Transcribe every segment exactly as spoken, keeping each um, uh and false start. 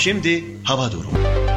Şimdi hava durumu.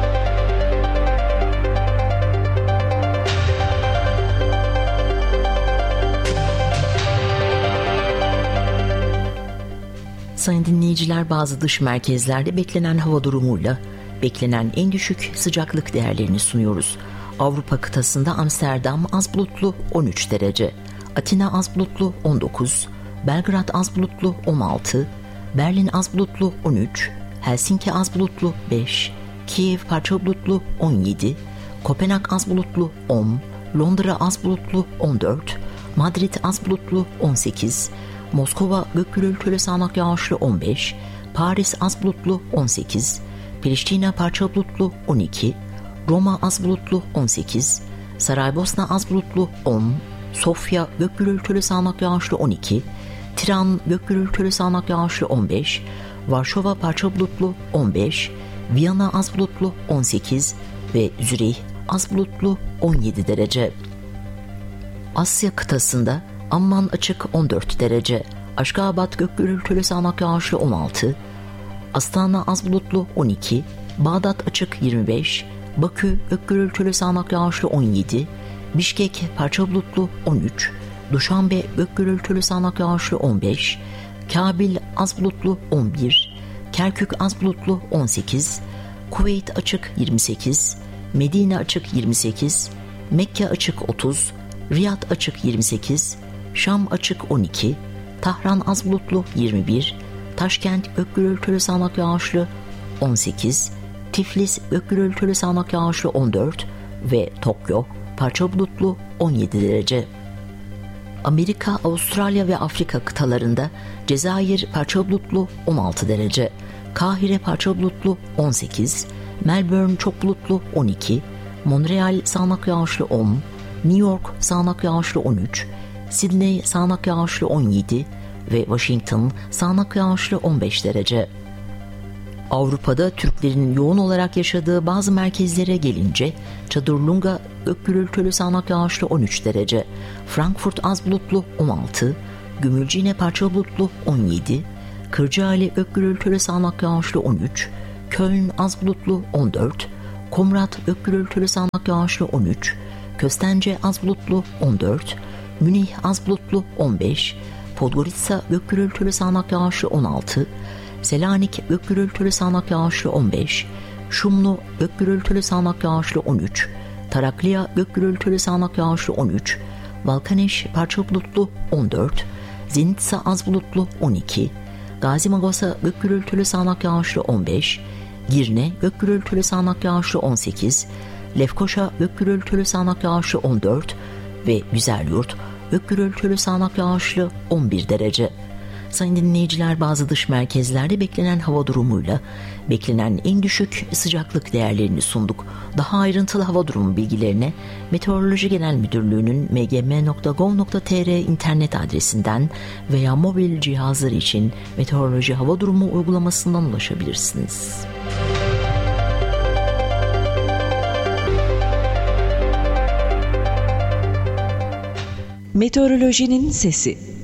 Sayın dinleyiciler, bazı dış merkezlerde beklenen hava durumuyla beklenen en düşük sıcaklık değerlerini sunuyoruz. Avrupa kıtasında Amsterdam az bulutlu on üç derece, Atina az bulutlu on dokuz, Belgrad az bulutlu on altı, Berlin az bulutlu on üç, Helsinki az bulutlu beş, Kiev parça bulutlu on yedi, Kopenhag az bulutlu on, Londra az bulutlu on dört, Madrid az bulutlu on sekiz, Moskova gök gürültülü sağanak yağışlı on beş, Paris az bulutlu on sekiz, Priştine parça bulutlu on iki, Roma az bulutlu on sekiz, Saraybosna az bulutlu on, Sofya gök gürültülü sağanak yağışlı on iki, Tiran gök gürültülü sağanak yağışlı on beş, Varşova parça bulutlu on beş, Viyana az bulutlu on sekiz ve Zürih az bulutlu on yedi derece. Asya kıtasında Amman açık on dört derece, Aşgabat gök gürültülü sağanak yağışlı on altı, Astana az bulutlu on iki, Bağdat açık yirmi beş, Bakü gök gürültülü sağanak yağışlı on yedi, Bişkek parça bulutlu on üç, Duşanbe gök gürültülü sağanak yağışlı on beş, Kabil az bulutlu on bir, Kerkük az bulutlu on sekiz, Kuveyt açık yirmi sekiz, Medine açık yirmi sekiz, Mekke açık otuz, Riyad açık yirmi sekiz, Şam açık on iki, Tahran az bulutlu yirmi bir, Taşkent gök gürültülü sağanak yağışlı on sekiz, Tiflis gök gürültülü sağanak yağışlı on dört ve Tokyo parça bulutlu on yedi derece. Amerika, Avustralya ve Afrika kıtalarında Cezayir parça bulutlu on altı derece, Kahire parça bulutlu on sekiz, Melbourne çok bulutlu on iki, Montreal sağanak yağışlı on, New York sağanak yağışlı on üç, Sydney sağanak yağışlı on yedi ve Washington sağanak yağışlı on beş derece. Avrupa'da Türklerin yoğun olarak yaşadığı bazı merkezlere gelince Çadırlunga gök gürültülü sağanak yağışlı on üç derece, Frankfurt az bulutlu on altı, Gümülcine parça bulutlu on yedi, Kırcaali gök gürültülü sağanak yağışlı on üç, Köln az bulutlu on dört, Komrat gök gürültülü sağanak yağışlı on üç, Köstence az bulutlu on dört, Münih az bulutlu on beş, Podgorica gök gürültülü sağanak yağışlı on altı, Selanik gök gürültülü sağanak yağışlı on beş, Şumlu gök gürültülü sağanak yağışlı on üç, Tarakliya gök gürültülü sağanak yağışlı on üç, Balkaneş parça bulutlu on dört, Zenitsa az bulutlu on iki, Gazimagosa gök gürültülü sağanak yağışlı on beş, Girne gök gürültülü sağanak yağışlı on sekiz, Lefkoşa gök gürültülü sağanak yağışlı on dört ve Güzelyurt gök gürültülü sağanak yağışlı on bir derece. Sayın dinleyiciler, bazı dış merkezlerde beklenen hava durumuyla beklenen en düşük sıcaklık değerlerini sunduk. Daha ayrıntılı hava durumu bilgilerine Meteoroloji Genel Müdürlüğü'nün m g m nokta gov nokta t r internet adresinden veya mobil cihazlar için meteoroloji hava durumu uygulamasından ulaşabilirsiniz. Meteorolojinin sesi.